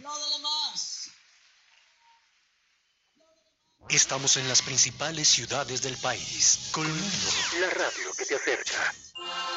Estamos en las principales ciudades del país. Colombia, la radio que te acerca.